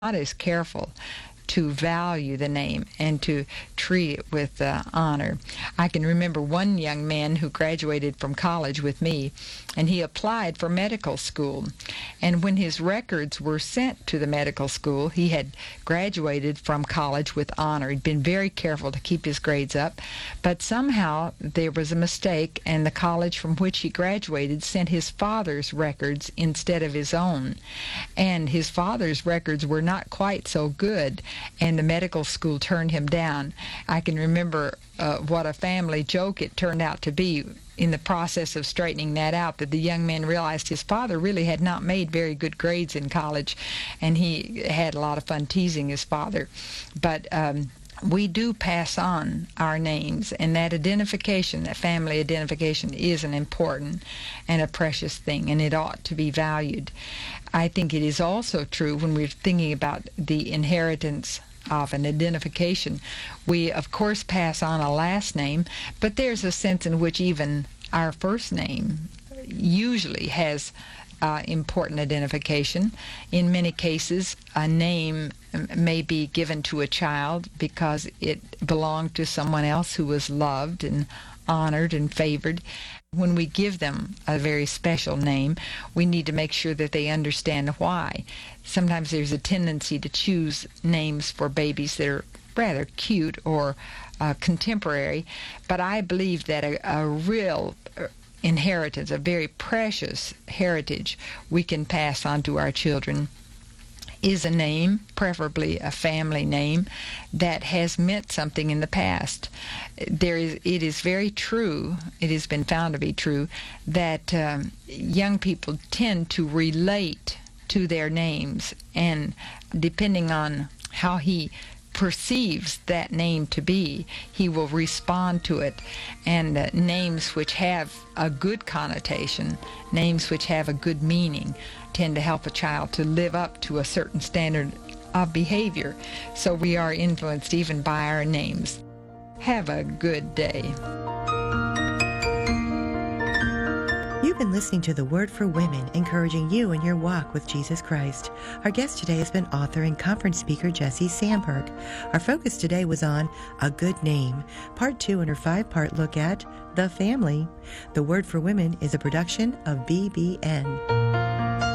not as careful to value the name and to treat it with honor. I can remember one young man who graduated from college with me, and he applied for medical school. And when his records were sent to the medical school, he had graduated from college with honor. He'd been very careful to keep his grades up, but somehow there was a mistake, and the college from which he graduated sent his father's records instead of his own. And his father's records were not quite so good, and the medical school turned him down. I can remember what a family joke it turned out to be in the process of straightening that out, that the young man realized his father really had not made very good grades in college, and he had a lot of fun teasing his father. But we do pass on our names, and that identification, that family identification, is an important and a precious thing, and it ought to be valued. I think it is also true when we're thinking about the inheritance of an identification. We, of course, pass on a last name, but there's a sense in which even our first name usually has important identification. In many cases, a name may be given to a child because it belonged to someone else who was loved and honored and favored. When we give them a very special name, we need to make sure that they understand why. Sometimes there's a tendency to choose names for babies that are rather cute or contemporary, but I believe that a real inheritance, a very precious heritage we can pass on to our children, is a name, preferably a family name, that has meant something in the past. It is very true, it has been found to be true, that young people tend to relate to their names, and depending on how he perceives that name to be, he will respond to it. And names which have a good connotation, names which have a good meaning, tend to help a child to live up to a certain standard of behavior. So we are influenced even by our names. Have a good day. You've been listening to The Word for Women, encouraging you in your walk with Jesus Christ. Our guest today has been author and conference speaker Jessie Sandberg. Our focus today was on A Good Name, Part 2 in her 5-part look at The Family. The Word for Women is a production of BBN.